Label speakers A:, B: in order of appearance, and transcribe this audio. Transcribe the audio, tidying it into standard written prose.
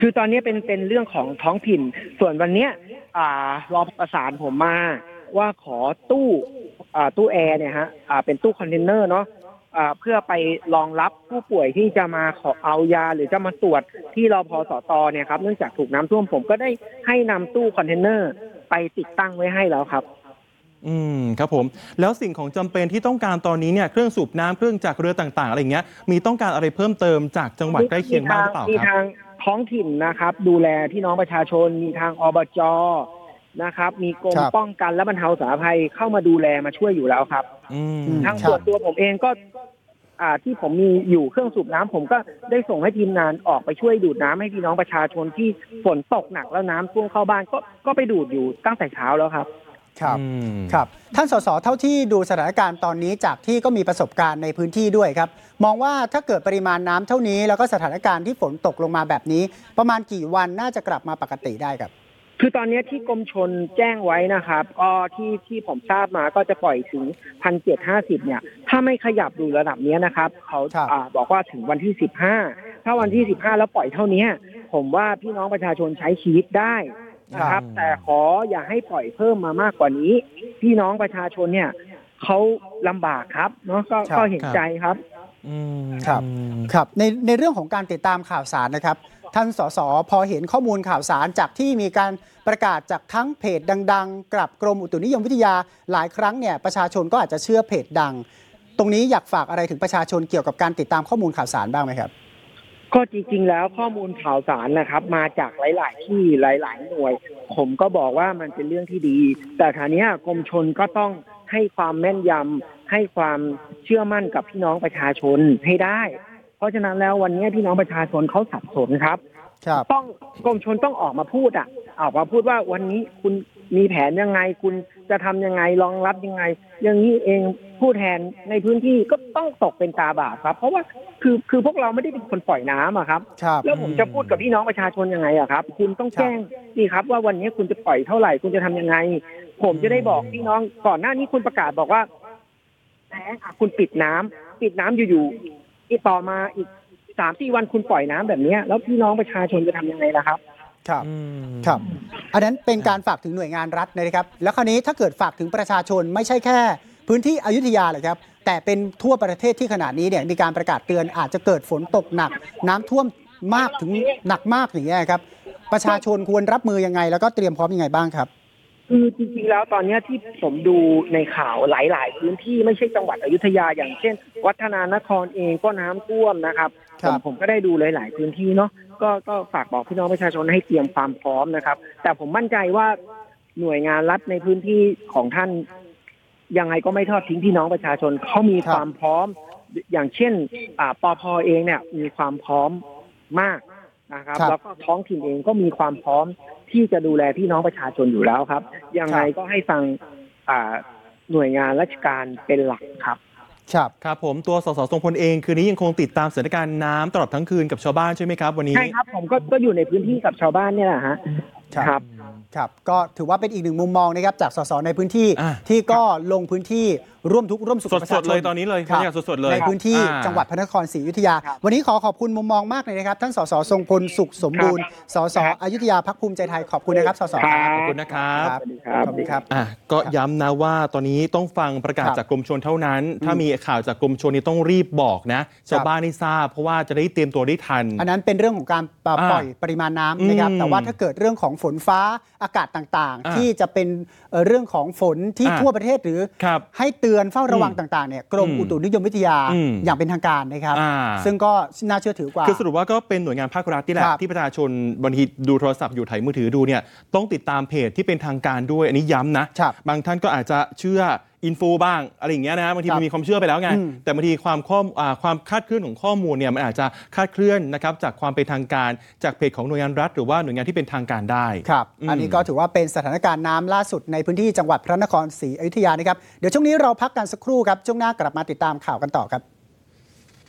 A: คือตอนนี้เป็นเรื่องของท้องถิ่นส่วนวันเนี้ยรอประสานผมมาว่าขอตู้แอร์เนี่ยฮะเป็นตู้คอนเทนเนอร์เนาะเพื่อไปรองรับผู้ป่วยที่จะมาขอเอายาหรือจะมาตรวจที่รพสตเนี่ยครับเนื่องจากถูกน้ำท่วมผมก็ได้ให้นำตู้คอนเทนเนอร์ไปติดตั้งไว้ให้แล้วครับ
B: ครับผมแล้วสิ่งของจำเป็นที่ต้องการตอนนี้เนี่ยเครื่องสูบน้ำเครื่องจักรเรือต่างๆอะไรอย่างเงี้ยมีต้องการอะไรเพิ่มเติมจากจังหวัดใกล้เคียงบ้างหรือเปล่าครับ
A: มีทางท้องถิ่นนะครับดูแลพี่น้องประชาชนมีทางอบจ.นะครับมีกรมป้องกันและบรรเทาสาธารณภัยเข้ามาดูแลมาช่วยอยู่แล้วครับทางส่วนตัวผมเองก็ที่ผมมีอยู่เครื่องสูบน้ำผมก็ได้ส่งให้ทีมงานออกไปช่วยดูดน้ำให้พี่น้องประชาชนที่ฝนตกหนักแล้วน้ำท่วมเข้าบ้านก็ไปดูดอยู่ตั้งแต่เช้าแล้วครับ
C: ครับท่านสสเท่าที่ดูสถานการณ์ตอนนี้จากที่ก็มีประสบการณ์ในพื้นที่ด้วยครับมองว่าถ้าเกิดปริมาณน้ำเท่านี้แล้วก็สถานการณ์ที่ฝนตกลงมาแบบนี้ประมาณกี่วันน่าจะกลับมาปกติได้ครับ
A: คือตอนนี้ที่กรมชลแจ้งไว้นะครับก็ที่ผมทราบมาก็จะปล่อยถึง1,750เนี่ยถ้าไม่ขยับดูระดับนี้นะครับเขาบอกว่าถึงวันที่15ถ้าวันที่15แล้วปล่อยเท่านี้ผมว่าพี่น้องประชาชนใช้ชีวิตได้นะครับแต่ขออย่าให้ปล่อยเพิ่มมามากกว่านี้พี่น้องประชาชนเนี่ยเขาลำบากครับเนาะก็เห็นใจครับ
C: ครับในเรื่องของการติดตามข่าวสารนะครับท่านสสพอเห็นข้อมูลข่าวสารจากที่มีการประกาศจากทั้งเพจดังๆกับกรมอุตุนิยมวิทยาหลายครั้งเนี่ยประชาชนก็อาจจะเชื่อเพจดังตรงนี้อยากฝากอะไรถึงประชาชนเกี่ยวกับการติดตามข้อมูลข่าวสารบ้างไหมครับ
A: ก็จริงๆแล้วข้อมูลข่าวสารนะครับมาจากหลายๆที่หลายๆหน่วยผมก็บอกว่ามันเป็นเรื่องที่ดีแต่ทีนี้กรมชลก็ต้องให้ความแม่นยำให้ความเชื่อมั่นกับพี่น้องประชาชนให้ได้เพราะฉะนั้นแล้ววันนี้พี่น้องประชาชนเขาสับสนครับต้องกรมชลต้องออกมาพูดออกมาพูดว่าวันนี้คุณมีแผนยังไงคุณจะทำยังไงรองรับยังไงอย่างนี้เองผู้แทนในพื้นที่ก็ต้องตกเป็นตาบาปครับเพราะว่าคือพวกเราไม่ได้เป็นคนปล่อยน้ำครับแล้วผมจะพูดกับพี่น้องประชาชนยังไงครับคุณต้องแจ้งสิครับว่าวันนี้คุณจะปล่อยเท่าไหร่คุณจะทำยังไงผมจะได้บอกพี่น้องก่อนหน้านี้คุณประกาศบอกว่าแพ้คุณปิดน้ำอยู่อีกต่อมาอีก3-4 วันคุณปล่อยน้ำแบบนี้แล้วพี่น้องประชาชนจะทำยังไงล่ะครับ
C: ครับอันนั้นเป็นการฝากถึงหน่วยงานรัฐนะครับแล้วคราวนี้ถ้าเกิดฝากถึงประชาชนไม่ใช่แค่พื้นที่อยุธยาเลยครับแต่เป็นทั่วประเทศที่ขณะนี้เนี่ยมีการประกาศเตือนอาจจะเกิดฝนตกหนักน้ำท่วมมากถึงหนักมากอย่างเงี้ยครับประชาชนควรรับมือยังไงแล้วก็เตรียมพร้อมยังไงบ้างครับ
A: คือจริงๆแล้วตอนนี้ที่ผมดูในข่าวหลายๆพื้นที่ไม่ใช่จังหวัดอยุธยาอย่างเช่นวัฒนานครเองก็น้ำท่วมนะครับผมก็ได้ดูหลายๆพื้นที่เนาะก็ฝากบอกพี่น้องประชาชนให้เตรียมความพร้อมนะครับแต่ผมมั่นใจว่าหน่วยงานรัฐในพื้นที่ของท่านยังไงก็ไม่ทอดทิ้งพี่น้องประชาชนเขามีความพร้อมอย่างเช่นปภ.เองเนี่ยมีความพร้อมมากนะครับแล้วก็ท้องถิ่นเองก็มีความพร้อมที่จะดูแลพี่น้องประชาชนอยู่แล้วครับยังไงก็ให้ฟังหน่วยงานราชการเป็นหลักครับ
B: ครับผมตัวสสทรงพลเองคืนนี้ยังคงติดตามสถานการณ์น้ำตลอดทั้งคืนกับชาวบ้านใช่ไหมครับวันนี้
A: ใช่ครับผมก็อยู่ในพื้นที่กับชาวบ้านนี่แหละฮะ
C: ครับก็ถือว่าเป็นอีกหนึ่งมุมมองนะครับจากสสในพื้นที่ที่ก็ลงพื้นที่ร่วมทุกข์ร่วมสุขประชาชน
B: เลยตอนนี้เลยสดๆเลย
C: ในพื้นที่จังหวัดพระนครศรีอยุธยาวันนี้ขอบคุณมุมมองมากเลยนะครับท่านสสทรงพลสุขสมบูรณ์สสอยุธยาพรรคภูมิใจไทยขอบคุณนะครับสส
B: ขอบคุณนะครับ
A: ขอบคุณครับ
B: ก็ย้ำนะว่าตอนนี้ต้องฟังประกาศจากกรมชลเท่านั้นถ้ามีข่าวจากกรมชลนี่ต้องรีบบอกนะชาวบ้านให้ทราบเพราะว่าจะได้เตรียมตัวได้ทัน
C: อันนั้นเป็นเรื่องของการปล่อยปริมาณน้ำนะครับแต่ว่าถ้าเกิดเรื่องของฝนฟ้าอากาศต่างๆที่จะเป็นเรื่องของฝนที่ทั่วประเทศหรือให้เตือนเฝ้าระวังต่างๆเนี่ยกรมอุตุนิยมวิทยาอย่างเป็นทางการนะครับซึ่งก็น่าเชื่อถือกว่า
B: คือสรุปว่าก็เป็นหน่วยงานภาครัฐที่แหละที่ประชาชนบางทีดูโทรศัพท์อยู่ถ่ายมือถือดูเนี่ยต้องติดตามเพจที่เป็นทางการด้วยอันนี้ย้ำนะบางท่านก็อาจจะเชื่ออินฟูบ้างอะไรอย่างเงี้ยนะบางทีมันมีความเชื่อไปแล้วไงแต่บางทีความคาดเคลื่อนของข้อมูลเนี่ยมันอาจจะคาดเคลื่อนนะครับจากความเป็นทางการจากเพจของหน่วยงานรัฐหรือว่าหน่วยงานที่เป็นทางการได้
C: ครับอันนี้ก็ถือว่าเป็นสถานการณ์น้ำล่าสุดในพื้นที่จังหวัดพระนครศรีอยุธยานะครับเดี๋ยวช่วงนี้เราพักกันสักครู่ครับช่วงหน้ากลับมาติดตามข่าวกันต่อครับ